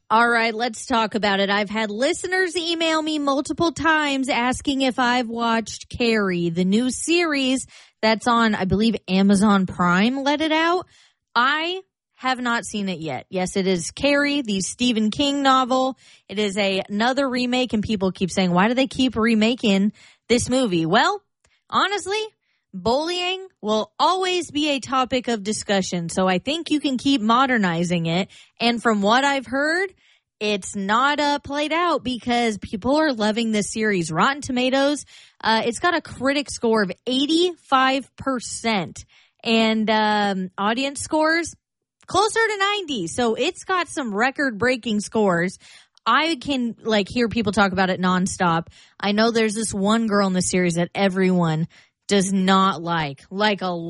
All right, let's talk about it. I've had listeners email me multiple times asking if I've watched Carrie, the new series that's on, I believe, Amazon Prime let it out. I have not seen it yet. Yes, it is Carrie, the Stephen King novel. It is another remake, and people keep saying, why do they keep remaking this movie? Well, honestly, bullying will always be a topic of discussion, so I think you can keep modernizing it. And from what I've heard, it's not played out because people are loving this series. Rotten Tomatoes, it's got a critic score of 85%, and audience scores closer to 90. So it's got some record-breaking scores. I can hear people talk about it nonstop. I know there's this one girl in the series that everyone does not like a